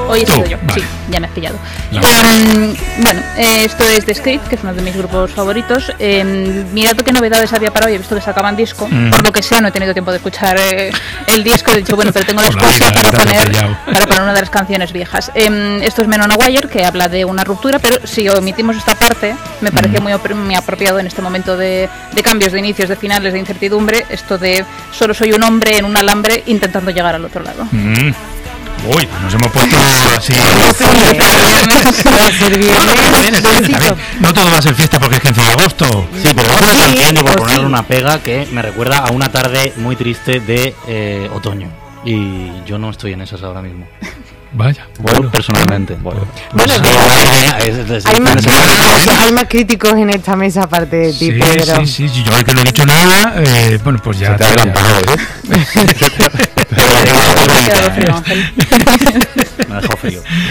Hoy he Tú, sido yo, vale. sí, ya me has pillado. No. Bueno, esto es The Script, que es uno de mis grupos favoritos. Mirad qué novedades había para hoy. He visto que sacaban disco. Por lo que sea, no he tenido tiempo de escuchar el disco. He dicho, bueno, pero tengo la Por la excusa vida, para te has pillado. poner una de las canciones viejas. Esto es Men on a Wire, que habla de una ruptura, pero si omitimos esta parte, me parece muy apropiado en este momento de cambios, de inicios, de finales, de incertidumbre, esto de solo soy un hombre en un alambre intentando llegar al otro lado. Uy, nos hemos puesto así. No todo va a ser fiesta porque es 15 de agosto. Sí, pero es una canción, yo por ponerle una pega que me recuerda a una tarde muy triste de otoño. Y yo no estoy en esas ahora mismo. Vaya. Bueno, personalmente. Bueno, hay más críticos en esta mesa aparte de ti, Pedro. Sí, yo que no he dicho nada, bueno, pues ya. Se te ha adelantado, Me ha quedado frío, Ángel. Me ha dejado frío.